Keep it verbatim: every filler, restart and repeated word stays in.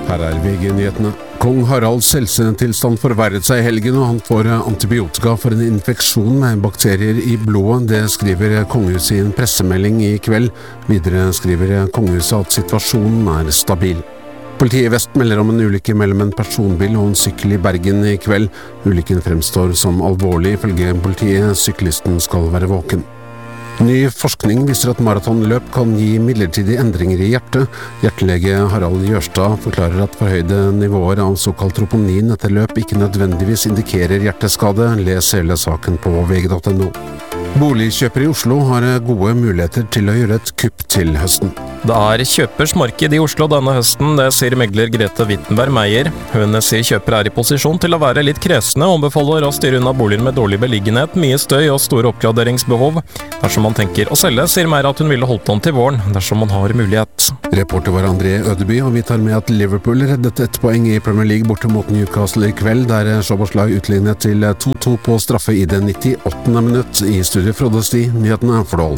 Her er V G-nyhetene. Kong Haralds helsetilstand forverret seg i helgen, og han får antibiotika for en infeksjon med bakterier i blodet. Det skriver kongehuset i en pressemelding i kveld. Videre skriver kongehuset at situasjonen er stabil. Politiet i Vest melder om en ulykke mellom en personbil og en sykkel i Bergen i kveld. Ulykken fremstår som alvorlig. Ifølge politiet, syklisten skal være våken. Ny forskning viser at maratonløp kan gi midlertidige endringer i hjertet. Hjertelege Harald Jørstad forklarer at forhøyde nivåer av såkalt troponin etter løp ikke nødvendigvis indikerer hjerteskade. Les hele saken på V G punktum no. Boligkjøpere i Oslo har gode muligheter til å gjøre et kupp til høsten. Det er kjøpers marked i Oslo denne høsten, det sier megler Grete Wittenberg Meyer. Hun sier kjøpere er i posisjon til å være litt kresne og anbefaler å styre unna boliger med dårlig beliggenhet, mye støy og store oppgraderingsbehov. Dersom man tenker å selge, sier Meyer at hun ville holdt an til våren, dersom man har mulighet. Reporter var André Ødeby, og vi tar med at Liverpool reddet et poeng i Premier League borte mot Newcastle i kveld, der Szoboszlai utlignet til to to på straffe i det nittiåttende minutt. I studio Frode Sti, nyhetene for Dål.